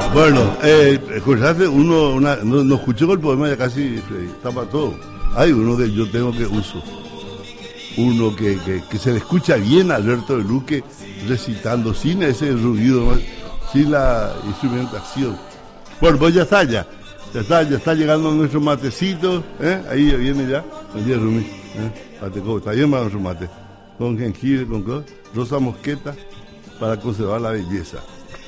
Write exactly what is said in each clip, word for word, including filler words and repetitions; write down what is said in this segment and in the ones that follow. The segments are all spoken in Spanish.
Bueno, eh, escuchaste uno, una, no, no escuchó el poema ya casi estaba todo. Hay uno que yo tengo que uso. Uno que, que, que se le escucha bien a Alberto de Luque recitando sin ese ruido, sin la instrumentación. Bueno, pues ya está ya. Ya está, ya está llegando nuestro matecito, ¿eh? Ahí viene ya. Buen día, Rumi. ¿Eh? Mate, ¿cómo está? Bien, nuestro mate. Con jengibre, con co- rosa mosqueta, para conservar la belleza.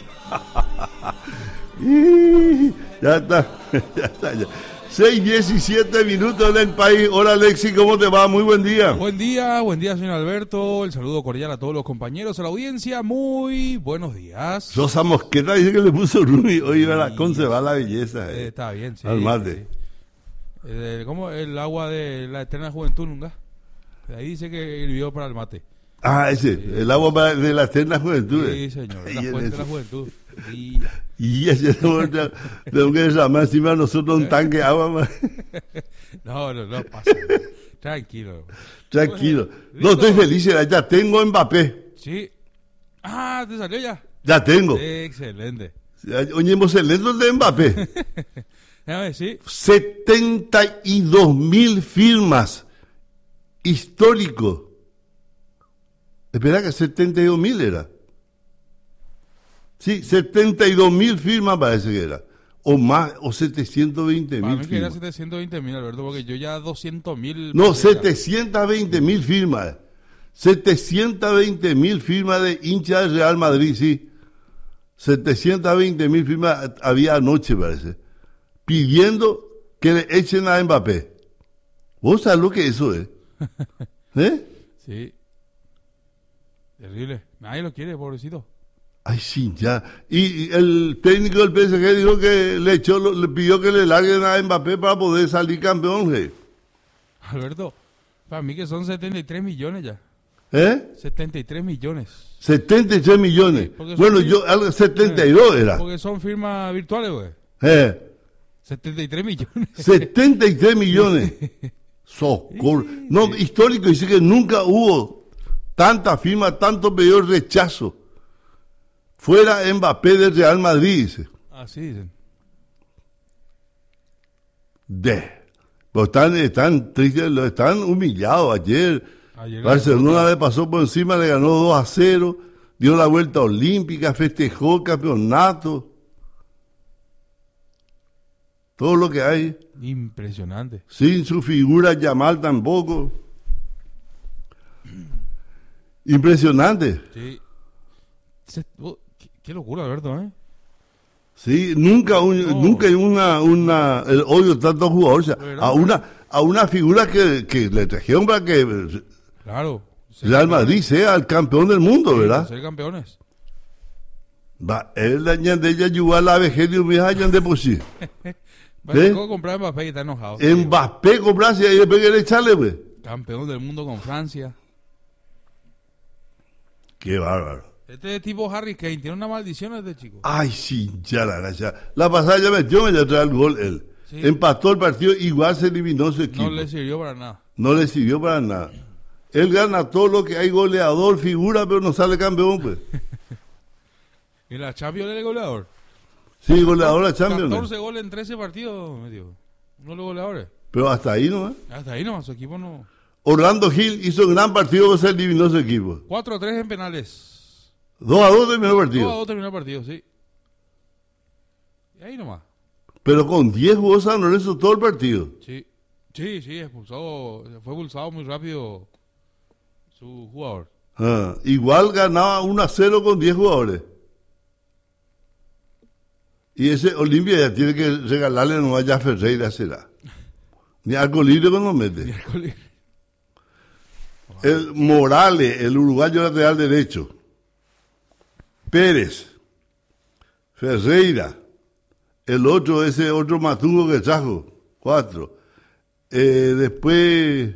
Y ya está, ya está, ya. seis diecisiete minutos en el país. Hola, Alexi, ¿cómo te va? Muy buen día. Buen día, buen día, señor Alberto. El saludo cordial a todos los compañeros, a la audiencia. Muy buenos días. Rosa mosqueta dice que le puso Rumi. Hoy iba a conservar la belleza. Eh. Eh, está bien, sí. Al mate. Sí. Eh, ¿Cómo? El agua de la eterna juventud, nunca. Ahí dice que hirvió para el mate. Ah, ese, sí, el agua para, de la eterna juventud. Sí, señor, la y fuente de la juventud. Y, y ese tengo que llamar encima de nosotros un tanque de agua más. No, no, no pasa. Tranquilo. Tranquilo. No, estoy feliz, ya tengo Mbappé. Sí. Ah, ¿te salió ya? Ya tengo. Excelente. Oye, hemos excelente de Mbappé. Déjame, sí. setenta y dos mil firmas. Histórico. Espera que setenta y dos mil era. Sí, setenta y dos mil firmas parece que era. O más, o setecientos veinte mil. Para mí que era firmas. setecientos veinte mil, Alberto, porque yo ya doscientos mil. No, setecientos veinte mil firmas. setecientos veinte mil firmas de hinchas de Real Madrid, sí. setecientos veinte mil firmas había anoche, parece. Pidiendo que le echen a Mbappé. ¿Vos sabés lo que eso es? ¿Eh? Sí. Terrible. Nadie lo quiere, pobrecito. Ay, sí, ya. Y, y el técnico del P S G dijo que le echó, le pidió que le larguen a Mbappé para poder salir campeón, ¿eh? Alberto, para mí que son setenta y tres millones ya. ¿Eh? setenta y tres millones. setenta y tres millones. Sí, bueno, yo, algo setenta y dos era. Porque son firmas virtuales, güey. ¿Eh? setenta y tres millones. setenta y tres millones. Socorro. No, Sí. Histórico, dice que nunca hubo tanta firma, tanto pedido rechazo. Fuera Mbappé del Real Madrid, dice. Así dicen. De. Pues están, están tristes, lo- están humillados. Ayer, Ayer Barcelona le pasó por encima, le ganó dos a cero, dio la vuelta olímpica, festejó el campeonato. Todo lo que hay. Impresionante. Sin su figura Yamal tampoco. Impresionante. Sí. Se- oh, qué, qué locura, Alberto, ¿eh? Sí, nunca un, No. nunca hay una, una el odio de tantos jugadores, o sea, ¿Verdad? a una a una figura que, que le trajeron para que Claro. Real Madrid sea el campeón del mundo, Sí, ¿verdad? ser campeones. Va, él la de ella ayudó a la vejez de un viejo año de por sí. Bueno, ¿Eh? tengo que comprar Mbappé y está enojado. Mbappé comprarse y después que le echarle, pues. Campeón del mundo con Francia. Qué bárbaro. Este es tipo Harry Kane, tiene una maldición este chico. Ay, sí, ya la gracia. La pasada ya metió, ya trae el gol él. Sí. Empató el partido, igual se eliminó su equipo. No le sirvió para nada. No le sirvió para nada. Él gana todo lo que hay, goleador, figura, pero no sale campeón, pues. ¿Y la Champions es goleador? Sí, goleador la Champions. catorce goles en trece partidos, me dijo. Uno de los goleadores. Pero hasta ahí no, ¿eh? Hasta ahí no, su equipo no. Orlando Gil hizo un gran partido que se eliminó su equipo. cuatro a tres en penales. dos a dos terminó el dos a partido. dos terminó el partido, sí. Y ahí nomás. Pero con diez jugó San Lorenzo todo el partido. Sí. Sí, sí, expulsado. Fue expulsado muy rápido su jugador. Ah, igual ganaba uno a cero con diez jugadores. Y ese Olimpia ya tiene que regalarle nomás ya a Ferreira, será. Ni algo libre cuando mete. Miércoles. El Morales, el uruguayo lateral derecho. Pérez. Ferreira. El otro, ese otro Matungo que trajo. Cuatro. Eh, después.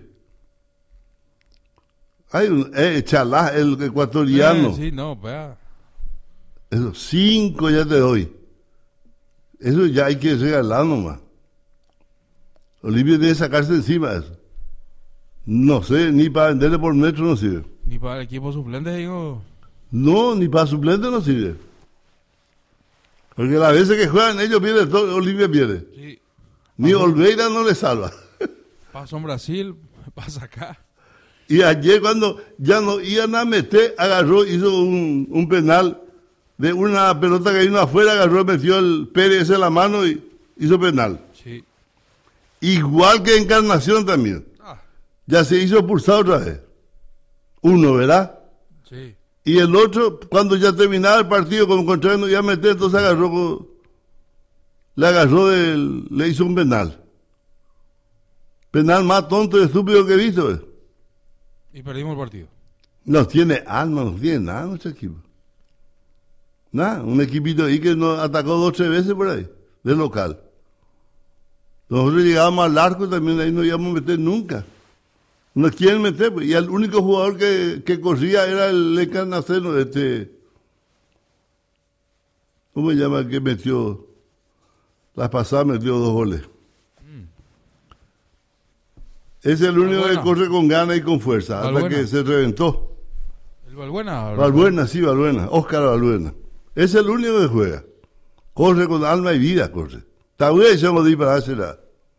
Hay un. Eh, Chalá, el ecuatoriano. Eh, sí, no, vea. Eso, cinco ya te doy. Eso ya hay que regalar nomás. Olimpia tiene que sacarse encima de eso. No sé, ni para venderle por metro no sirve. Ni para el equipo suplente, digo. No, ni para suplente no sirve. Porque las veces que juegan ellos pierden, todo, Olimpia pierde. Sí. Ni Olveira no le salva. Pasó en Brasil, pasa acá. Y ayer cuando ya no iban a meter, agarró, hizo un, un penal de una pelota que vino afuera, agarró, metió el Pérez en la mano y hizo penal. Sí. Igual que Encarnación también. Ah, Ya se hizo expulsado otra vez. Uno, ¿verdad? sí. Y el otro, cuando ya terminaba el partido, como contrario no iba a meter, entonces agarró, con- le agarró, del, le hizo un penal. Penal más tonto y estúpido que he visto. ¿eh? Y perdimos el partido. No tiene alma, no tiene nada nuestro equipo. Nada, un equipito ahí que nos atacó dos o tres veces por ahí, de local. Nosotros llegábamos al arco también, ahí no íbamos a meter nunca. No quieren meter, pues, y el único jugador que, que corría era el Encarnación, este, ¿cómo se llama? El que metió, la pasada metió dos goles. Es el único Valbuena. que corre con ganas y con fuerza, hasta Valbuena. que se reventó. El Valbuena. Valbuena, sí, Valbuena, Óscar Valbuena. Es el único que juega. Corre con alma y vida, corre. Todavía se me di para hacerla.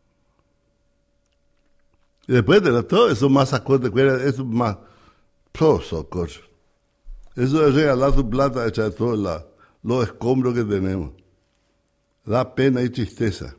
Y después de todo eso más sacote, eso más proso, corre. Eso es regalar tu plata, echar todos la, los escombros que tenemos. Da pena y tristeza.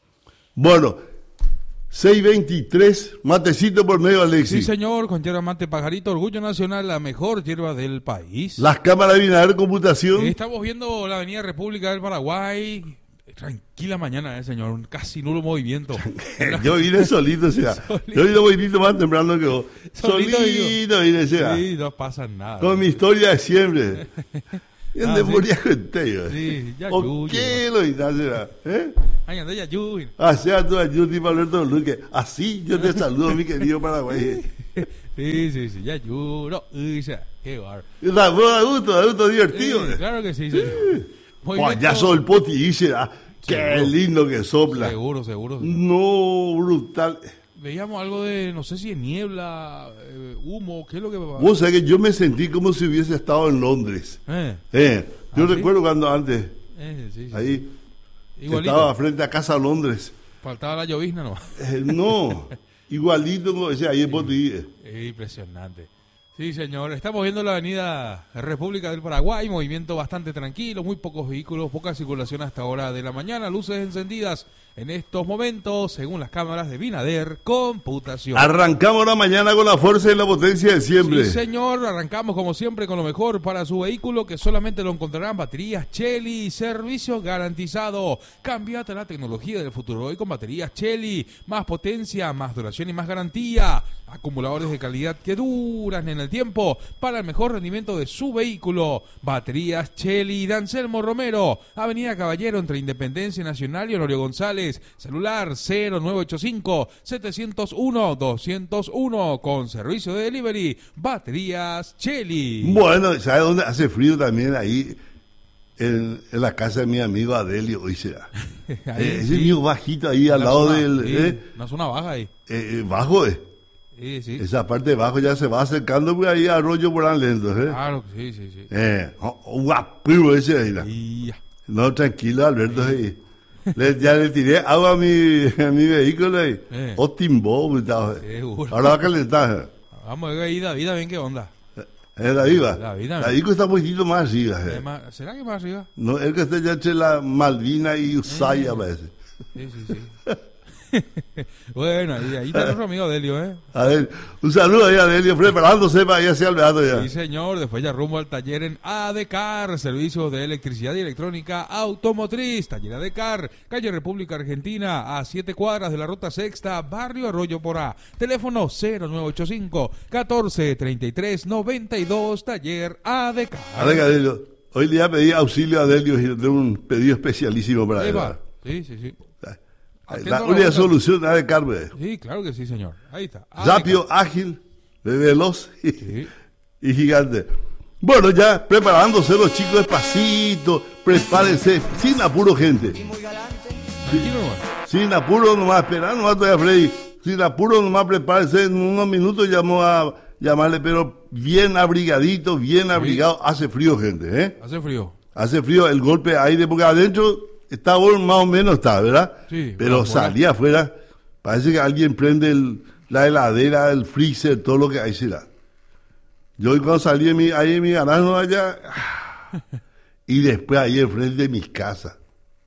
Bueno, seis veintitrés, matecito por medio, Alexis. Sí, señor, con tierra mate pajarito, orgullo nacional, la mejor hierba del país. Las cámaras de Binader Computación. Eh, Estamos viendo la avenida República del Paraguay. Tranquila mañana, eh, señor. Casi nulo movimiento. Yo vine solito, o sea. Solito. Yo vine un poquitito más temprano que vos. Solito Solito vine, o sea. Sí, no pasa nada. Con mi historia de siempre. Y Ah, donde sí. moría gente, yo. Sí, ya ¿O yuyo. qué lo irá, será? ¿Eh? Ay, anda ya, yuy. Así a tu ayuda, tipo Alberto Luque. Así yo te saludo, mi querido Paraguay. Sí, sí, sí, ya yuy. No, uy, ya, qué bar. Y da da gusto, da gusto divertido. Sí, claro que sí, señor. Pues Movimiento- ya soy el poti y será. Qué Seguro. lindo que sopla. Seguro, seguro. señor. No, brutal. Veíamos algo de, no sé si es niebla, eh, humo, ¿qué es lo que va? Vos sabés que yo me sentí como si hubiese estado en Londres. Eh, Eh, yo ¿Ah, sí? recuerdo cuando antes, eh, sí, sí. ahí, Igualito. estaba frente a Casa Londres. Faltaba la llovizna nomás. Eh, no, igualito como ese ahí en Poti. Es impresionante. Sí, señor. Estamos viendo la avenida República del Paraguay, movimiento bastante tranquilo, muy pocos vehículos, poca circulación hasta hora de la mañana, luces encendidas en estos momentos, según las cámaras de Binader Computación. Arrancamos la mañana con la fuerza y la potencia de siempre. Sí, señor, arrancamos como siempre con lo mejor para su vehículo, que solamente lo encontrarán baterías Cheli, servicio garantizado. Cámbiate a la tecnología del futuro hoy con baterías Cheli, más potencia, más duración y más garantía. Acumuladores de calidad que duran en el tiempo para el mejor rendimiento de su vehículo. Baterías Cheli de Anselmo Romero, Avenida Caballero entre Independencia Nacional y Honorio González. Celular cero nueve ocho cinco, siete cero uno, dos cero uno con servicio de delivery. Baterías Cheli. Bueno, ¿sabes dónde hace frío también? Ahí, en, en la casa de mi amigo Adelio, hoy será. Ahí, Eh, ese sí, mío bajito ahí al la lado zona, del... sí, eh, una zona baja ahí. eh, eh, bajo, eh. Sí, sí. Esa parte de abajo ya se va acercando por ahí a Arroyo por lento, ¿eh? Claro, sí, sí, sí. Eh, un guapiro ese ahí, ¿no? Y ya. No, tranquilo, Alberto. ahí. Le- ya le tiré agua a mi, a mi vehículo ahí. Eh. O timbó, puta. Seguro. Ahora va a calentar. Vamos a ver ahí David, bien qué onda. ¿Es la viva? La vida, La viva está un poquito más arriba. eh. Eh, más- ¿Será que más arriba? No, el que está ya entre la Malvina y Usaya, Eh. parece. Sí, sí, sí. Bueno, ahí, ahí está nuestro amigo Delio, ¿eh? A ver, un saludo ahí a Delio, preparándose para ir hacia el Beato ya. Sí, señor. Después ya rumbo al taller en ADECAR, servicios de electricidad y electrónica automotriz. Taller ADECAR, calle República Argentina, a siete cuadras de la ruta sexta, barrio Arroyo Porá. Teléfono cero nueve ocho cinco, catorce treinta y tres noventa y dos, taller ADECAR. Venga, Delio. Hoy le voy a pedir auxilio a Delio y de un pedido especialísimo para Ahí él. va. Sí, sí, sí. Atento La a la única boca. solución es de Carmen. Sí, claro que sí, señor. Ahí está. Rápido, ágil, veloz y, Sí. y gigante. Bueno, ya preparándose los chicos despacito, prepárense, sin apuro, gente. Tranquilo nomás. Sin apuro, nomás esperar, nomás todavía Freddy. Sin apuro, nomás prepárense, en unos minutos llamo a llamarle, pero bien abrigadito, bien abrigado. Hace frío, gente, ¿eh? Hace frío. Hace frío, el golpe de aire, porque adentro está bueno, más o menos está, ¿verdad? Sí, pero salía afuera, parece que alguien prende el, la heladera, el freezer, todo lo que hay será. Yo cuando salí de mi, ahí en mi garaje allá, y después ahí enfrente de mis casas.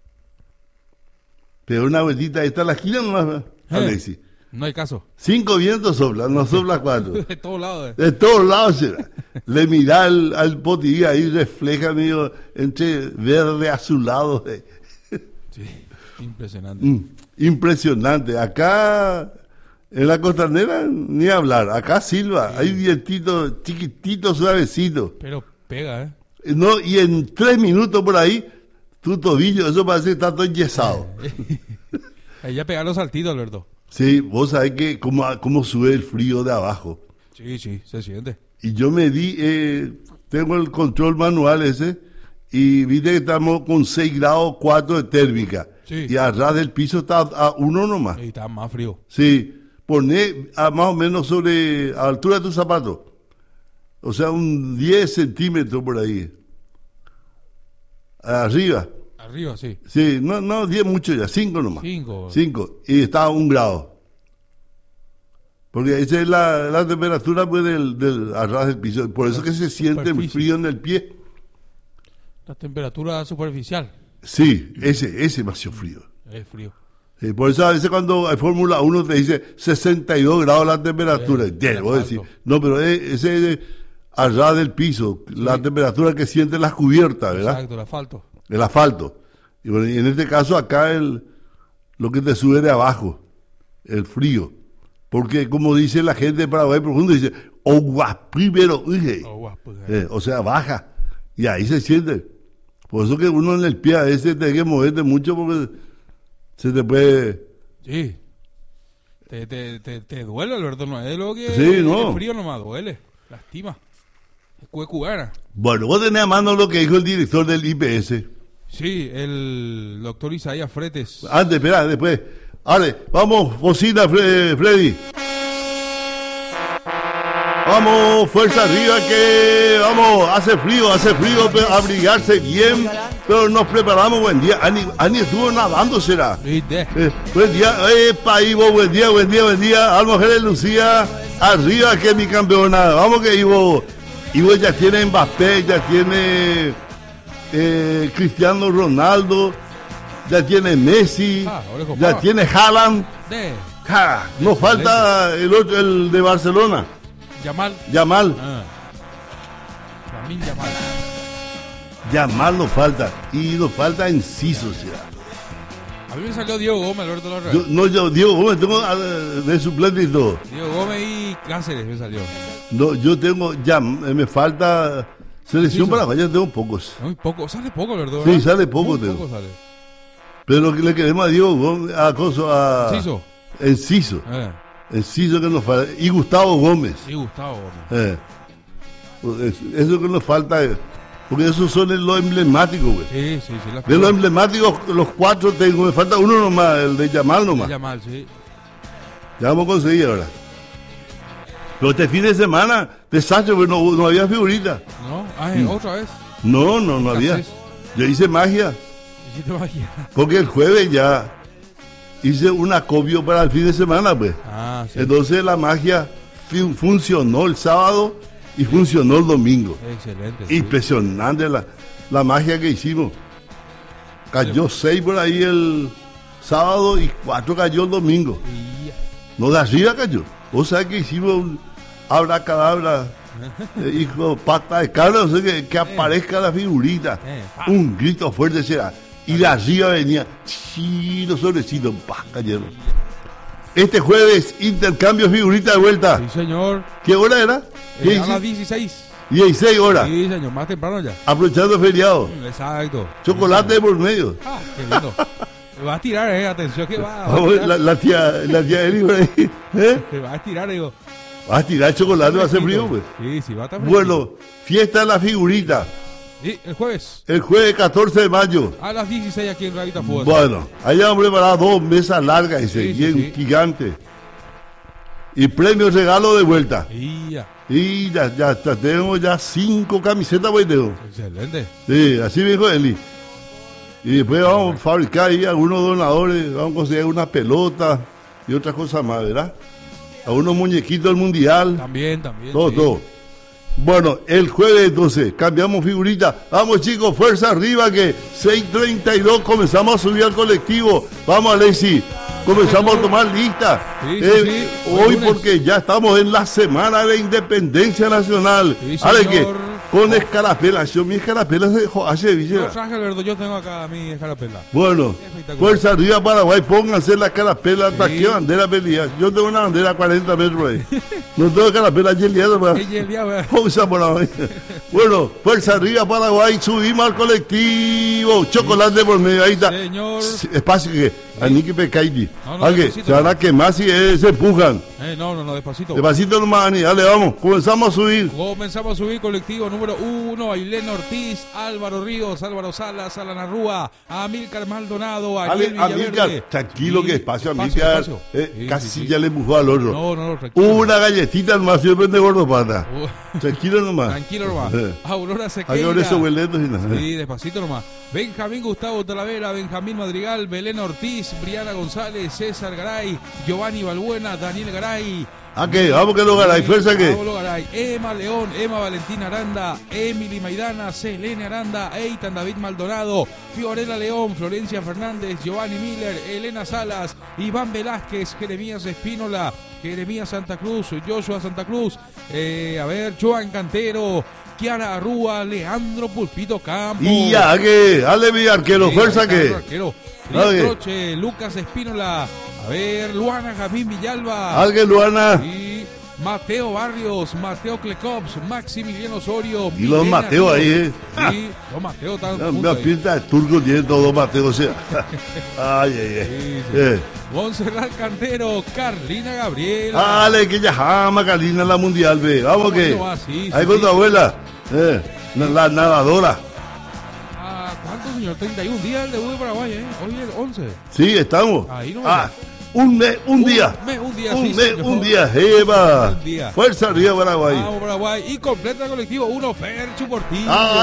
Pero una vueltita, ahí está la esquina nomás, Alexis. No hay caso. Cinco vientos soplan, no sopla cuatro. De todos lados. De todos lados será. Le mirá al, al potí, ahí refleja medio entre verde azulado. Sí, impresionante. Mm, impresionante. Acá en la costanera ni hablar. Acá silba, sí. Hay vientitos chiquititos, suavecitos. Pero pega, ¿eh? No, y en tres minutos por ahí, tu tobillo, eso parece que está todo enyesado. Ahí ya pegar los saltitos, Alberto. Sí, vos sabés que cómo, cómo sube el frío de abajo. Sí, sí, se siente. Y yo me di, eh, tengo el control manual ese, y viste que estamos con seis grados cuatro de térmica. Sí. Y a ras del piso está a uno nomás. Y está más frío. Sí, poné a más o menos sobre, a altura de tu zapato. O sea, un diez centímetros por ahí. Arriba. Arriba, sí. Sí, no, no, diez mucho ya, cinco nomás. Cinco. Cinco. Y está a un grado. Porque esa es la, la temperatura pues, del, del a ras del piso. Por eso que se siente el frío en el pie. La temperatura superficial. Sí, ese, ese es demasiado frío. Es frío. Sí, por eso a veces cuando hay Fórmula uno te dice sesenta y dos grados la temperatura. Eh, Bien, vos decís, no, pero ese es a ras del piso, sí. La temperatura que sienten las cubiertas, ¿verdad? Exacto, el asfalto. El asfalto. Y, bueno, y en este caso acá el lo que te sube de abajo, el frío. Porque como dice la gente de Paraguay profundo, dice, agua primero, eh, o sea, baja. Y ahí se siente. Por eso que uno en el pie a veces tiene que moverte mucho porque se te puede... Sí. Te, te, te, te duele, Alberto, no es lo que sí, no. El frío nomás duele, lastima. Es cubana. Bueno, vos tenés a mano lo que dijo el director del I P S. Sí, el doctor Isaías Fretes. Antes, espera, después. Vale, vamos, bocina, Freddy. Vamos, fuerza arriba que, vamos, hace frío, hace frío, pero abrigarse bien, pero nos preparamos, buen día. Ani, Ani estuvo nadando, será. Eh, buen día, eh, Ivo, buen día, buen día, buen día. Al mujer Lucía, arriba que mi campeona. Vamos que Ivo, Ivo ya tiene Mbappé, ya tiene eh, Cristiano Ronaldo, ya tiene Messi, ah, ya tiene Haaland. Ja, nos falta el otro, el de Barcelona. Yamal. Yamal. Ah. Lamin Yamal. Yamal nos falta. Y nos falta Enciso, ¿sí? A mí me salió Diego Gómez, Alberto Larrea. Yo, no, yo, Diego Gómez, tengo uh, de suplente y todo. Diego Gómez y Cáceres me salió. No, yo tengo, ya, me falta selección sí, paraguaya, tengo pocos. Muy poco, sale poco, Alberto. Sí, sale poco, Muy tengo. Poco sale. Pero lo que le queremos a Diego Gómez, a Coso, a... Enciso. Enciso. Eh. Enciso que nos falta. Y Gustavo Gómez. Y Gustavo Gómez. Eh. Eso que nos falta, porque esos son los emblemáticos, güey. Sí, sí, sí. La de los emblemáticos, los cuatro tengo, me falta uno nomás, el de Yamal nomás. El Yamal, sí. Ya vamos a conseguir ahora. Pero este fin de semana, desastre, porque no, no había figurita. No, ah, mm. otra vez. No, no, no había. Yo hice magia. Hiciste magia. Porque el jueves ya hice un acopio para el fin de semana, pues. Ah, sí. Entonces la magia fun- funcionó el sábado y funcionó el domingo. Excelente. Impresionante sí. la, la magia que hicimos. Cayó sí. seis por ahí el sábado y cuatro cayó el domingo. Sí. No, de arriba cayó. Vos sabés que hicimos un abracadabra, eh, hijo, pata de cabra, o sea, que, que aparezca eh. la figurita. Eh. Un grito fuerte será. Y de arriba venía, sí, los sobrecitos, ¡pah! Cayeron. Este jueves, intercambio figurita de vuelta. Sí, señor. ¿Qué hora era? Eh, a las dieciséis. dieciséis horas. Sí, señor, más temprano ya. Aprovechando el feriado. Exacto. Chocolate sí, por medio. Ah, qué lindo. Va a tirar, eh, atención que va. va Vamos, la, la tía, la tía Eli por ahí. ¿Eh? Se va a estirar, digo. Va a tirar chocolate, va a hacer frío, pues. Sí, sí, va a estar frío. Bueno, fiesta de la figurita. ¿Y el jueves? El jueves catorce de mayo. A las dieciséis aquí en Revista Fútbol. Bueno, allá hemos preparado dos mesas largas, dice, sí, bien sí, sí. gigantes. Y premio regalo de vuelta. Y ya. Y ya, ya, ya tenemos ya cinco camisetas, pues, tengo. Excelente. Sí, así me dijo Eli. Y después vamos a fabricar ahí algunos donadores, vamos a conseguir una pelota y otras cosas más, ¿verdad? A unos muñequitos del mundial. También, también. Todo, sí. todo. Bueno, el jueves entonces cambiamos figurita. Vamos chicos, fuerza arriba que seis treinta y dos comenzamos a subir al colectivo. Vamos Alexi, comenzamos a tomar lista. Sí, sí, Eh, sí. Hoy Lunes. porque ya estamos en la Semana de Independencia Nacional. Sí, Ale que señor. con escarapela, yo mi escarapela se dejó hace Yo Villa. traje, Alberto, yo tengo acá mi escarapela. Bueno, Espectacular. fuerza arriba Paraguay, pónganse la carapela hasta Sí. qué bandera pelea. Yo tengo una bandera a cuarenta metros ahí. No tengo carapela yeliada, Ella el día, vea. Pausa por ahí. Bueno, fuerza arriba Paraguay, subimos al colectivo, chocolate por medio, ahí está. Señor. Sí, espacio que, a Niki Pecaidi. No, no, Ah, que despacito, se van a quemar si eh, se empujan. Eh, no, no, no, despacito. Despacito nomás, Ani, dale, vamos, comenzamos a subir. Comenzamos a subir colectivo número uno, Ailén Ortiz, Álvaro Ríos, Álvaro Salas, Alan Arrúa, Amílcar Maldonado, Ariel Ale, Villaverde. Amílcar, tranquilo Sí, que espacio, espacio, Amílcar. espacio. eh, Sí, casi sí, sí. ya le empujó al otro. No, no, no, tranquilo. Una galletita nomás, siempre de gordo pata. Uh, Tranquilo nomás. Tranquilo nomás. Eh. Aurora Hay Sequeira. que ver esos hueletos y nada. Sí, despacito nomás. Benjamín Gustavo Talavera, Benjamín Madrigal, Belén Ortiz, Briana González, César Garay, Giovanni Balbuena, Daniel Garay. Ah, que, vamos que lo ganáis, fuerza que. Pablo Garay, Emma León, Emma Valentina Aranda, Emily Maidana, Selene Aranda, Eitan David Maldonado, Fiorella León, Florencia Fernández, Giovanni Miller, Elena Salas, Iván Velázquez, Jeremías Espínola, Jeremías Santa Cruz, Joshua Santa Cruz, eh, a ver, Joan Cantero, Kiara Arrúa, Leandro Pulpito Campos. Y ya que, dale mi arquero, Sí, fuerza ahí está, que. arquero. Dale. Río Troche, Lucas Espínola, a ver, Luana Jamín Villalba. Alguien, Luana. Y Mateo Barrios, Mateo Clecops, Maximiliano Osorio. Y los Milena Mateo ahí, Ríos. ¿eh? Sí, los Mateo están No, juntos me ahí. pinta de turco tiene todo Mateo, o sea. Ay, ay, ay. Sí, sí. Eh. Montserrat Cantero, Carlina Gabriela. Dale, que ya jama, Carlina, la mundial, ve. Vamos que. No, ah, sí, sí, Ahí con sí. tu abuela. Eh. La, la nadadora. Ah, ¿cuántos, señor? treinta y un días el debut de Paraguay, ¿eh? Hoy es once. Sí, estamos. Ahí no Ah, un mes, un día. Un mes, un día, Un sí, mes, señor. un día. Eva. Un día. Fuerza arriba, Paraguay. Vamos Paraguay. Y completa el colectivo uno, Ferchu Portillo. Ah,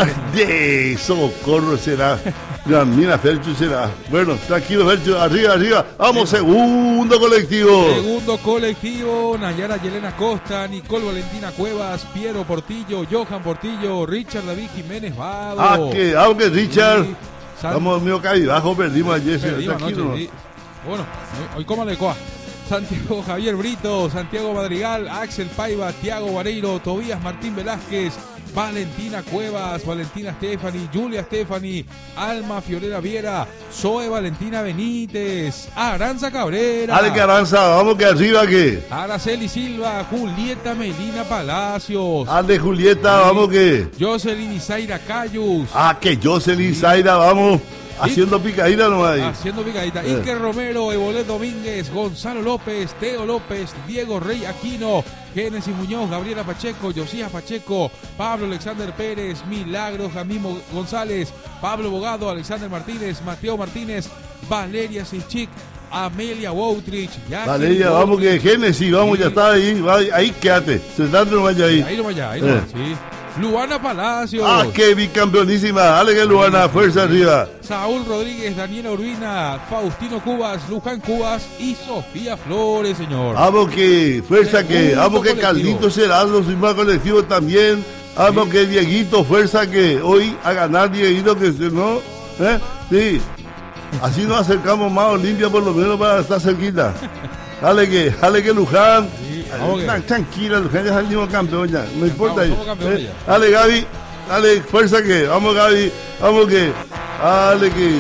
de socorro será. La mina Ferchu será. Bueno, tranquilo, Ferchu, arriba, arriba. Vamos, segundo colectivo. Segundo colectivo, Nayara Yelena Costa, Nicole Valentina Cuevas, Piero Portillo, Johan Portillo, Richard David Jiménez Vado. Ah, que, aunque Richard. Sí, San- Vamos, mío, caíbajo, perdimos ayer. Perdimos Tranquilo. anoche, sí. Bueno, hoy, hoy cómale coa. Santiago Javier Brito, Santiago Madrigal, Axel Paiva, Tiago Vareiro, Tobías Martín Velázquez, Valentina Cuevas, Valentina Stefani, Julia Stefani, Alma Fiorella Viera, Zoe Valentina Benítez, Aranza Cabrera, Dale, que avanza, vamos que arriba que. Araceli Silva, Julieta Melina Palacios, Dale, Julieta, vamos que. Jocelyn Isaira Cayus, Ah, que Jocelyn Zaira, vamos. Haciendo picadita nomás ahí. haciendo picadita, Eh. Iker Romero, Evolet Domínguez, Gonzalo López, Teo López, Diego Rey Aquino, Génesis Muñoz, Gabriela Pacheco, Josías Pacheco, Pablo Alexander Pérez, Milagros Jamimo González, Pablo Bogado, Alexander Martínez, Mateo Martínez, Valeria Sichik, Amelia Woutrich, Jacqueline Valeria, vamos que Woutrich. Génesis, vamos, Sí. ya está ahí. va- Ahí quédate. Sentarte nomás ya ahí. Ahí nomás ya, ahí Eh. nomás, sí. Luana Palacios. Ah, que bicampeonísima. Dale que Luana, fuerza arriba. Saúl Rodríguez, Daniela Urbina, Faustino Cubas, Luján Cubas y Sofía Flores, señor. Vamos que, fuerza que, Segundo vamos que colectivo. Caldito Serrano, su más colectivo también. Vamos que Dieguito, fuerza que hoy a ganar Dieguito que se no, ¿eh? Sí. Así nos acercamos más a Olimpia por lo menos para estar cerquita. Dale que, dale que Luján. Sí, vamos que- Tran- Tranquila, Luján ya salimos campeón ya. No importa. Somos ahí. campeones Eh, ya. Dale Gaby, dale, fuerza que, vamos Gaby, vamos que, dale que.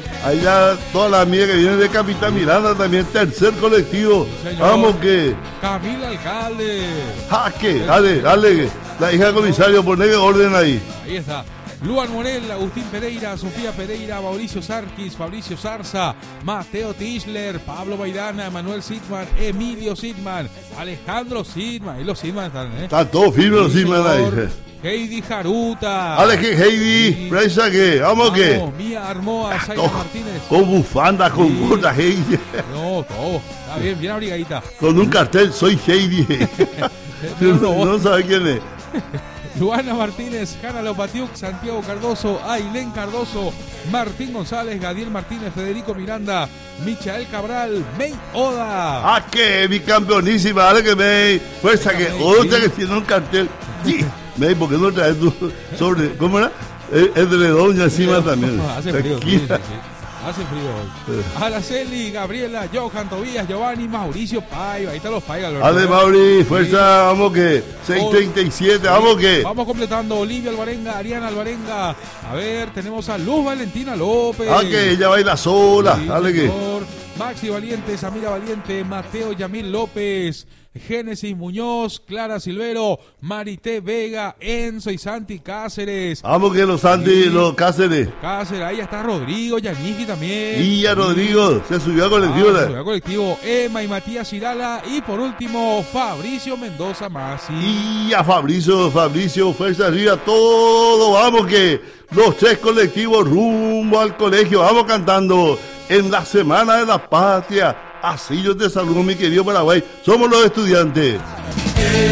Allá toda la amiga que viene de Capitán Miranda también, tercer colectivo. Señor. Vamos que. Camila Alcalde. Jaque, dale, dale, la hija del comisario, ponle orden ahí. Ahí está. Luan Morel, Agustín Pereira, Sofía Pereira, Mauricio Sarkis, Fabricio Zarza, Mateo Tischler, Pablo Maidana, Manuel Sidman, Emilio Sidman, Alejandro Sidman. Y los Sidman están, ¿eh? Están todos firmes los Sí, Sigman señor. ahí. Heidi Jaruta. Ale que Heidi, Sí. prensa que, vamos que. Vamos, Mía Armoa, Zaira Con, Martínez. con bufanda, con Sí. gorra Heidi. No, todo. Está bien, bien abrigadita. Con un cartel, soy Heidi. Pero no, No, no sabe quién es. Luana Martínez, Hanna Lopatiuk, Santiago Cardoso, Ailén Cardoso, Martín González, Gadiel Martínez, Federico Miranda, Michael Cabral, May Oda. Ah, que bicampeonísima, dale que me. Fuerza que, May, otra sí. que tiene un cartel. Sí. Me, ¿por qué no traes tú sobre, ¿cómo era? Es es de doña encima también. Hace frío, sí, sí, Tranquila. sí. Hace frío hoy. Araceli, Gabriela, Johan, Tobías, Giovanni, Mauricio, Paiva. Ahí están los Paiva. Alberto. Ale Mauri, fuerza, vamos que. seis treinta y siete, vamos que. Vamos completando. Olivia Alvarenga, Ariana Alvarenga. A ver, tenemos a Luz Valentina López. Ah, que ella baila sola. Sí, Dale que. señor. Maxi Valiente, Samira Valiente, Mateo Yamil López, Génesis Muñoz, Clara Silvero, Marité Vega, Enzo y Santi Cáceres. Vamos que los Santi, Sí. los Cáceres. Cáceres, ahí está Rodrigo, Yaniki también. Y ya Rodrigo, se subió a colectivo. Ah, ¿verdad? Ciudad Colectivo, Emma y Matías Irala. Y por último, Fabricio Mendoza Masi. Y a Fabricio, Fabricio, fuerza arriba, todo, vamos que los tres colectivos rumbo al colegio, vamos cantando en la Semana de la Patria. Así yo te saludo, mi querido Paraguay, somos los estudiantes.